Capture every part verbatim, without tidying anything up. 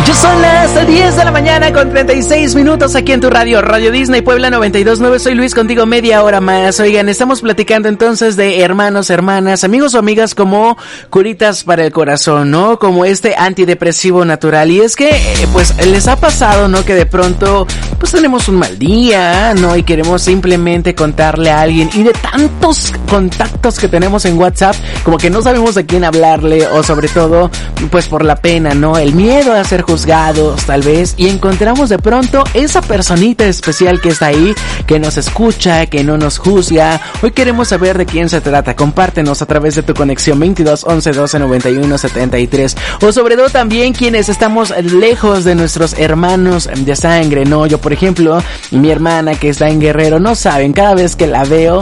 Ya son las diez de la mañana con treinta y seis minutos aquí en tu radio, Radio Disney Puebla noventa y dos punto nueve. Soy Luis, contigo media hora más. Oigan, estamos platicando entonces de hermanos, hermanas, amigos o amigas como curitas para el corazón, ¿no? Como este antidepresivo natural. Y es que, eh, pues, les ha pasado, ¿no? Que de pronto, pues, tenemos un mal día, ¿no? Y queremos simplemente contarle a alguien. Y de tantos contactos que tenemos en WhatsApp, como que no sabemos a quién hablarle, o sobre todo, pues, por la pena, ¿no? El miedo a ser juzgados, tal vez, y encontramos de pronto esa personita especial que está ahí, que nos escucha, que no nos juzga. Hoy queremos saber de quién se trata. Compártenos a través de tu conexión veintidós once doce noventa y uno setenta y tres, o sobre todo también quienes estamos lejos de nuestros hermanos de sangre, ¿no? Yo, por ejemplo, mi hermana que está en Guerrero, no saben, cada vez que la veo,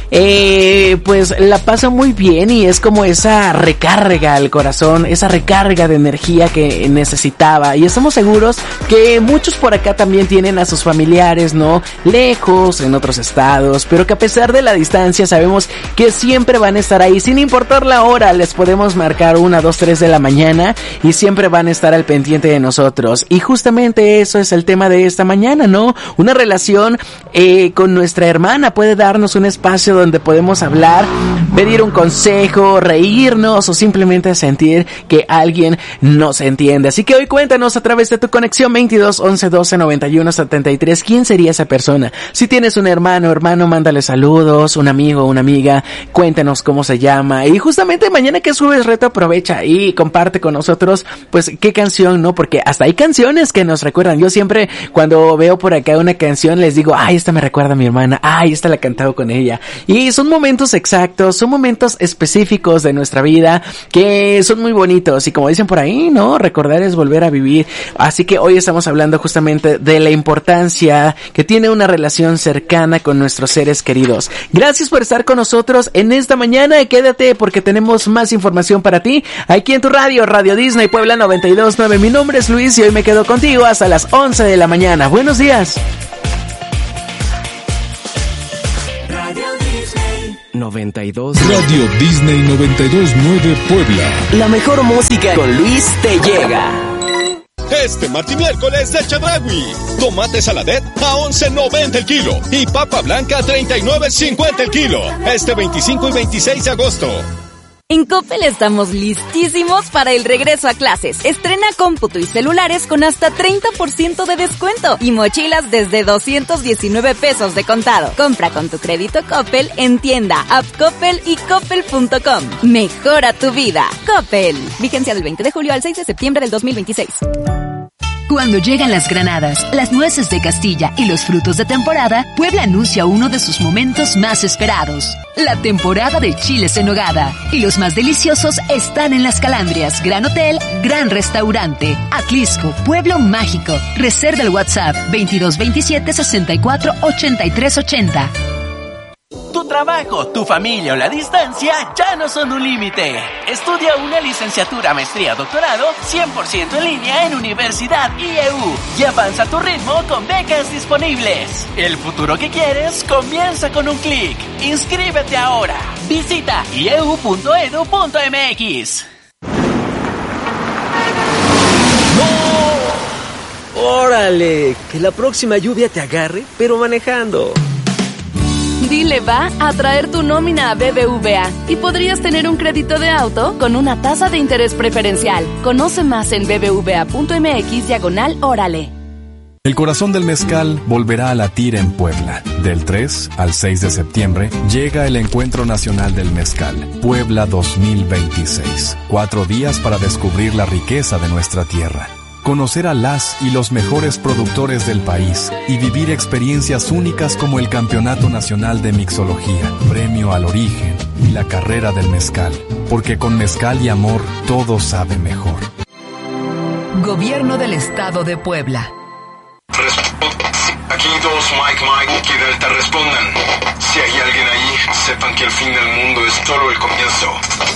eh, pues la paso muy bien, y es como esa recarga al corazón, esa recarga de energía que necesitaba. Y estamos seguros que muchos por acá también tienen a sus familiares, ¿no? Lejos, en otros estados, pero que a pesar de la distancia sabemos que siempre van a estar ahí, sin importar la hora. Les podemos marcar una, dos, tres de la mañana y siempre van a estar al pendiente de nosotros. Y justamente eso es el tema de esta mañana, ¿no? Una relación eh, con nuestra hermana puede darnos un espacio donde podemos hablar, pedir un consejo, reírnos o simplemente sentir que alguien nos entiende. Así que hoy cuéntanos a través de tu conexión veintidós once doce noventa y uno setenta y tres quién sería esa persona. Si tienes un hermano, hermano, mándale saludos, un amigo, una amiga, cuéntanos cómo se llama. Y justamente mañana que subes reto, aprovecha y comparte con nosotros, pues, qué canción, ¿no? Porque hasta hay canciones que nos recuerdan. Yo siempre cuando veo por acá una canción les digo, ay, esta me recuerda a mi hermana, ay, esta la he cantado con ella. Y son momentos exactos, son momentos específicos de nuestra vida que son muy bonitos. Y como dicen por ahí, ¿no? Recordar es volver a vivir. Así que hoy estamos hablando justamente de la importancia que tiene una relación cercana con nuestros seres queridos. Gracias por estar con nosotros en esta mañana. Quédate porque tenemos más información para ti aquí en tu radio, Radio Disney Puebla noventa y dos punto nueve. Mi nombre es Luis y hoy me quedo contigo hasta las once de la mañana. Buenos días. Radio Disney noventa y dos. Radio Disney noventa y dos punto nueve Puebla. La mejor música con Luis te llega. Este martes miércoles de Chedraui. Tomate saladet a once noventa el kilo y papa blanca a treinta y nueve cincuenta el kilo. Este veinticinco y veintiséis de agosto. En Coppel estamos listísimos para el regreso a clases. Estrena cómputo y celulares con hasta treinta por ciento de descuento y mochilas desde doscientos diecinueve pesos de contado. Compra con tu crédito Coppel en tienda, app Coppel y coppel punto com. Mejora tu vida. Coppel. Vigencia del veinte de julio al seis de septiembre del dos mil veintiséis. Cuando llegan las granadas, las nueces de Castilla y los frutos de temporada, Puebla anuncia uno de sus momentos más esperados, la temporada de chiles en nogada. Y los más deliciosos están en Las Calandrias, Gran Hotel, Gran Restaurante, Atlisco, Pueblo Mágico. Reserva el WhatsApp veintidós veintisiete sesenta y cuatro ochenta y tres ochenta. Tu trabajo, tu familia o la distancia ya no son un límite. Estudia una licenciatura, maestría, doctorado cien por ciento en línea en Universidad I E U y avanza a tu ritmo con becas disponibles. El futuro que quieres comienza con un clic. Inscríbete ahora. Visita i e u punto e d u punto m x. ¡No! ¡Órale! Que la próxima lluvia te agarre, pero manejando. Dile va a traer tu nómina a B B V A y podrías tener un crédito de auto con una tasa de interés preferencial. Conoce más en b b v a punto m x diagonal órale. El corazón del mezcal volverá a latir en Puebla. Del tres al seis de septiembre llega el Encuentro Nacional del Mezcal, Puebla dos mil veintiséis. Cuatro días para descubrir la riqueza de nuestra tierra. Conocer a las y los mejores productores del país y vivir experiencias únicas como el Campeonato Nacional de Mixología, Premio al Origen y la Carrera del Mezcal. Porque con mezcal y amor todo sabe mejor. Gobierno del Estado de Puebla. Aquí dos Mike Mike y Delta respondan. Si hay alguien ahí, sepan que el fin del mundo es solo el comienzo.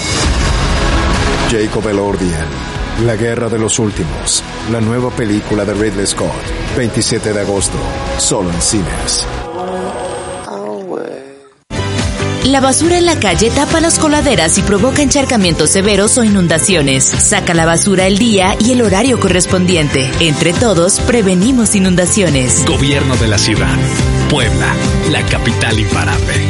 Jacob Elordian, La Guerra de los Últimos, la nueva película de Ridley Scott, veintisiete de agosto, solo en cines. La basura en la calle tapa las coladeras y provoca encharcamientos severos o inundaciones. Saca la basura el día y el horario correspondiente. Entre todos, prevenimos inundaciones. Gobierno de la ciudad. Puebla, la capital imparable.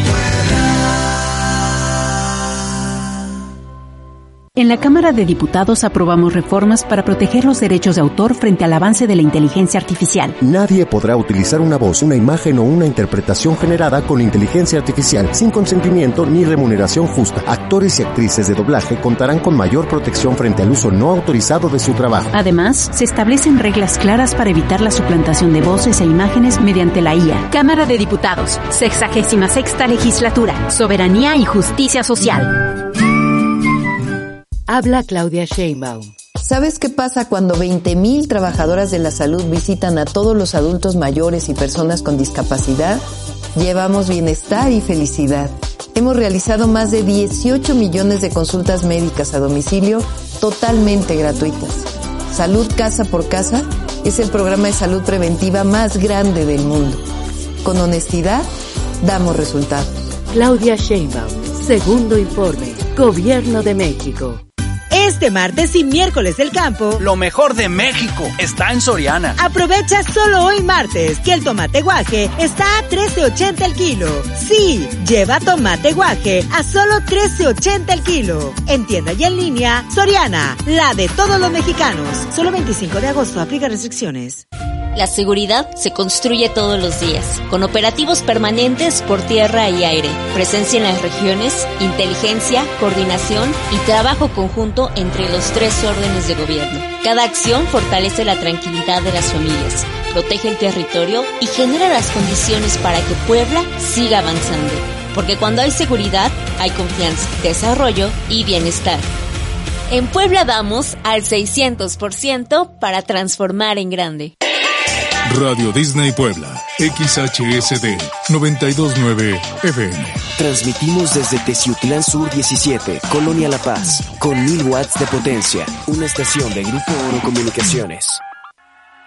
En la Cámara de Diputados aprobamos reformas para proteger los derechos de autor frente al avance de la inteligencia artificial. Nadie podrá utilizar una voz, una imagen o una interpretación generada con inteligencia artificial sin consentimiento ni remuneración justa. Actores y actrices de doblaje contarán con mayor protección frente al uso no autorizado de su trabajo. Además, se establecen reglas claras para evitar la suplantación de voces e imágenes mediante la I A. Cámara de Diputados, sexagésima sexta legislatura, soberanía y justicia social. Habla Claudia Sheinbaum. ¿Sabes qué pasa cuando veinte mil trabajadoras de la salud visitan a todos los adultos mayores y personas con discapacidad? Llevamos bienestar y felicidad. Hemos realizado más de dieciocho millones de consultas médicas a domicilio totalmente gratuitas. Salud Casa por Casa es el programa de salud preventiva más grande del mundo. Con honestidad, damos resultados. Claudia Sheinbaum, segundo informe, Gobierno de México. Este martes y miércoles del campo, lo mejor de México está en Soriana. Aprovecha solo hoy martes que el tomate guaje está a trece ochenta el kilo. Sí, lleva tomate guaje a solo trece ochenta el kilo. En tienda y en línea, Soriana, la de todos los mexicanos. Solo veinticinco de agosto, aplica restricciones. La seguridad se construye todos los días, con operativos permanentes por tierra y aire, presencia en las regiones, inteligencia, coordinación y trabajo conjunto entre los tres órdenes de gobierno. Cada acción fortalece la tranquilidad de las familias, protege el territorio y genera las condiciones para que Puebla siga avanzando. Porque cuando hay seguridad, hay confianza, desarrollo y bienestar. En Puebla vamos al seiscientos por ciento para transformar en grande. Radio Disney Puebla, X H S D noventa y dos punto nueve F M. Transmitimos desde Teciutlán Sur diecisiete, Colonia La Paz, con mil watts de potencia. Una estación de Grupo Oro Comunicaciones.